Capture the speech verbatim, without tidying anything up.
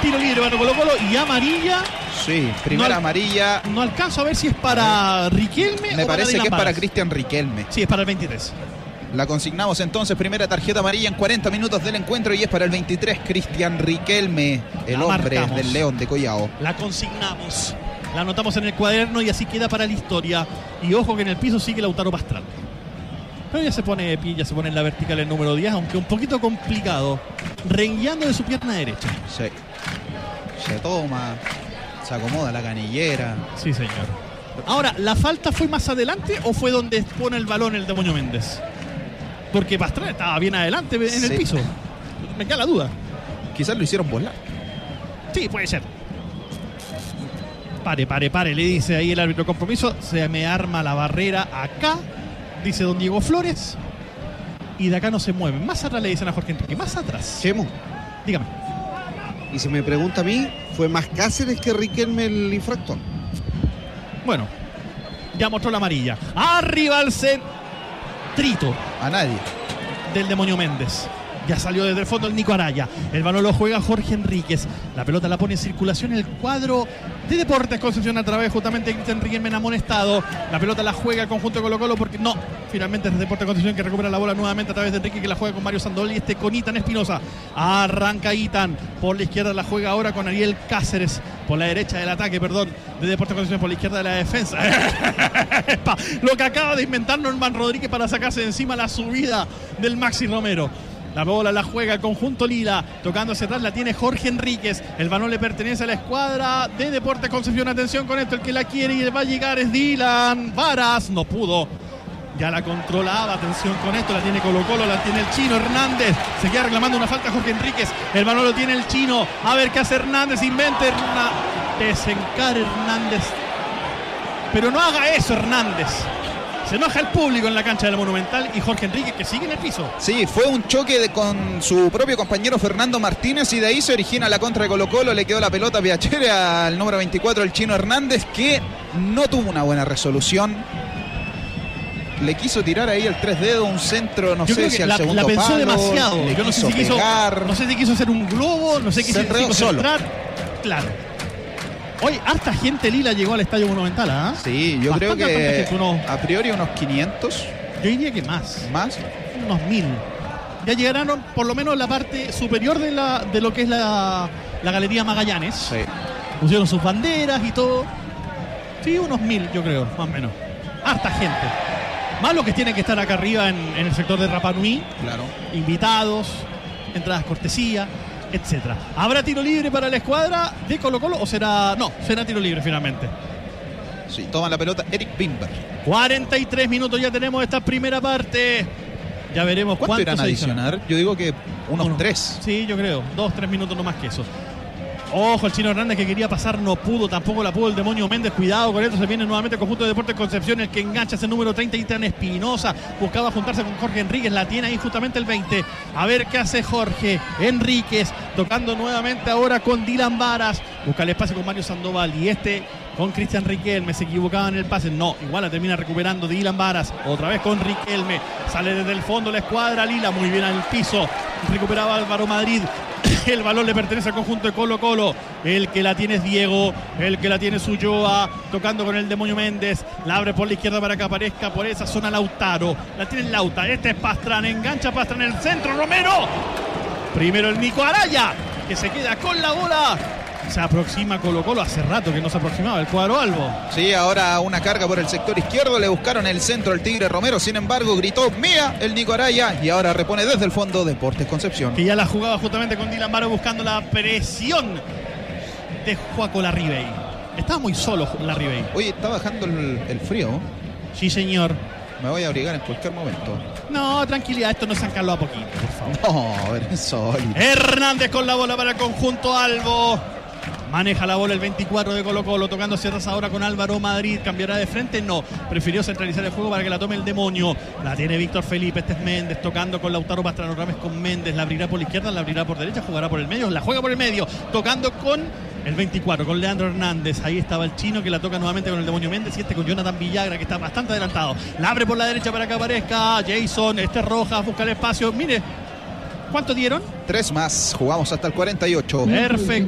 tiro libre para Colo Colo y amarilla. Sí, primera no, amarilla. No alcanzo a ver si es para Riquelme Me o parece para que es para Varas. Cristian Riquelme. Sí, es para el veintitrés. La consignamos entonces, primera tarjeta amarilla en cuarenta minutos del encuentro y es para el veintitrés, Cristian Riquelme, el La hombre marcamos. del León de Collao. La consignamos, la anotamos en el cuaderno y así queda para la historia. Y ojo que en el piso sigue Lautaro Pastrana. Pero ya se pone de pie, ya se pone en la vertical el número diez, aunque un poquito complicado, rengueando de su pierna derecha. Sí. Se toma, se acomoda la canillera. Sí, señor. Ahora, ¿la falta fue más adelante o fue donde pone el balón el demonio Méndez? Porque Pastrana estaba bien adelante en el Sí. piso. Me queda la duda. Quizás lo hicieron volar. Sí, puede ser. Pare, pare, pare, le dice ahí el árbitro compromiso. Se me arma la barrera acá, dice don Diego Flores. Y de acá no se mueven. Más atrás le dicen a Jorge Enrique. Más atrás. Chemo, Dígame. y si me pregunta a mí, ¿fue más Cáceres que Riquelme el infractor? Bueno, ya mostró la amarilla. Arriba al centrito A nadie. del demonio Méndez. Ya salió desde el fondo el Nico Araya. El balón lo juega Jorge Enríquez. La pelota la pone en circulación el cuadro de Deportes Concepción a través justamente de Cristian Riquelme en amonestado. La pelota la juega el conjunto de Colo Colo porque no. Finalmente es Deportes Concepción que recupera la bola nuevamente a través de Enrique, que la juega con Mario Sandoval y este con Itan Espinosa. Arranca Itan. Por la izquierda la juega ahora con Ariel Cáceres. Por la derecha del ataque, perdón, de Deportes Concepción, por la izquierda de la defensa. Lo que acaba de inventar Norman Rodríguez para sacarse de encima la subida del Maxi Romero. La bola la juega el conjunto Lila, tocando hacia atrás la tiene Jorge Enríquez. El balón le pertenece a la escuadra de Deportes Concepción. Atención con esto, el que la quiere y va a llegar es Dylan Varas. No pudo. Ya la controlaba, atención con esto, la tiene Colo Colo, la tiene el Chino Hernández. Se queda reclamando una falta Jorge Enríquez. El balón lo tiene el Chino. A ver qué hace Hernández, inventa Hernández. Desencara Hernández. Pero no haga eso, Hernández. Se enoja el público en la cancha del Monumental y Jorge Enríquez que sigue en el piso. Sí, fue un choque de, con su propio compañero Fernando Martínez y de ahí se origina la contra de Colo Colo. Le quedó la pelota a Piachere al número veinticuatro, el Chino Hernández, que no tuvo una buena resolución. Le quiso tirar ahí el tres dedos, un centro, no Yo sé creo si que al la, segundo la pensó palo, demasiado. le Yo no sé, quiso si quiso, pegar. no sé si quiso hacer un globo, no sé si Se quiso, enredó quiso solo. entrar. Claro. Hoy harta gente Lila llegó al Estadio Monumental, ¿ah? Sí, yo Bastante, creo que bastante gente, uno- a priori unos quinientos Yo diría que más, más. unos mil. Ya llegaron por lo menos la parte superior de, la, de lo que es la, la Galería Magallanes. Sí. Pusieron sus banderas y todo. Sí, unos mil, yo creo, más o menos. Harta gente. Más los que tienen que estar acá arriba en, en el sector de Rapa Nui. Claro. Invitados, entradas cortesía, etcétera. ¿Habrá tiro libre para la escuadra de Colo Colo o será...? No, será tiro libre finalmente. Sí, toma la pelota Eric Bimber. cuarenta y tres minutos ya tenemos esta primera parte. Ya veremos ¿Cuánto irán a se adiciona. adicionar? Yo digo que unos Uno. tres. Sí, yo creo. Dos, tres minutos no más que eso. Ojo, el Chino Hernández que quería pasar no pudo, tampoco la pudo el demonio Méndez. Cuidado con esto, se viene nuevamente el conjunto de Deportes Concepción, el que engancha ese número treinta, Itan Espinosa. Buscaba juntarse con Jorge Enríquez, la tiene ahí justamente el veinte. A ver qué hace Jorge Enríquez, tocando nuevamente ahora con Dylan Varas. Busca el espacio con Mario Sandoval y este con Cristian Riquelme. Se equivocaba en el pase, no, igual la termina recuperando Dylan Varas. Otra vez con Riquelme, sale desde el fondo la escuadra Lila, muy bien al piso. Recuperaba Álvaro Madrid. El balón le pertenece al conjunto de Colo Colo. El que la tiene es Diego. El que la tiene es Ulloa. Tocando con el demonio Méndez. La abre por la izquierda para que aparezca por esa zona Lautaro. La tiene Lauta. Este es Pastrana. Engancha Pastrana en el centro. Romero. Primero el Nico Araya, que se queda con la bola. Se aproxima Colo Colo. Hace rato que no se aproximaba el cuadro Albo. Sí, ahora una carga por el sector izquierdo. Le buscaron el centro al Tigre Romero. Sin embargo, gritó mía el Nico Araya. Y ahora repone desde el fondo Deportes Concepción. Que ya la jugaba justamente con Dylan Varas buscando la presión de Joaco Larribey. Estaba muy solo Larribey. Oye, está bajando el, el frío. Sí, señor. Me voy a abrigar en cualquier momento. No, tranquilidad, esto no es San Carlos a poquito, por favor. No, es sólido. Hernández con la bola para el conjunto Albo. Maneja la bola el veinticuatro de Colo Colo, tocando hacia atrás ahora con Álvaro Madrid. ¿Cambiará de frente? No. Prefirió centralizar el juego para que la tome el demonio. La tiene Víctor Felipe, este es Méndez, tocando con Lautaro Pastrana otra vez con Méndez. La abrirá por la izquierda, la abrirá por derecha, jugará por el medio, la juega por el medio. Tocando con el veinticuatro, con Leandro Hernández. Ahí estaba el Chino que la toca nuevamente con el demonio Méndez y este con Jonathan Villagra que está bastante adelantado. La abre por la derecha para que aparezca Jason, este Rojas, busca el espacio. Mire, ¿cuánto dieron? Tres más, jugamos hasta el cuarenta y ocho. Perfecto.